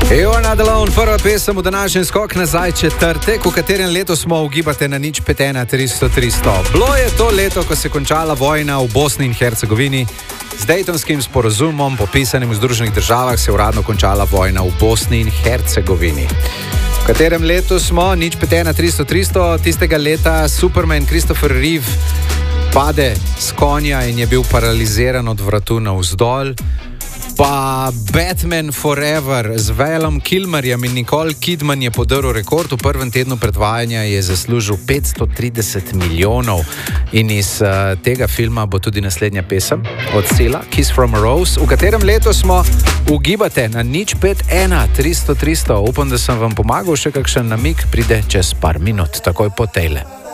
You're Not Alone, prva pesem v današnjem Skok nazaj četrtek, v katerem letu smo ugibate na 051-300-300. Bilo je to leto, ko se je končala vojna v Bosni in Hercegovini. Z Daytonskim sporazumom, popisanim v Združenih državah, se je uradno končala vojna v Bosni in Hercegovini. V katerem letu smo 051-300-300, tistega leta Superman Christopher Reeve pade s konja in je bil paraliziran od vratu navzdol. Pa Batman Forever z Valom Kilmerjem in Nicole Kidman je podrl rekord. V prvem tednu predvajanja je zaslužil 530 milijonov. In iz tega filma bo tudi naslednja pesem od Sela, Kiss from a Rose. V katerem letu smo ugibate na 051-300-300. Upam, da sem vam pomagal, še kakšen namig pride čez par minut, takoj po tejle.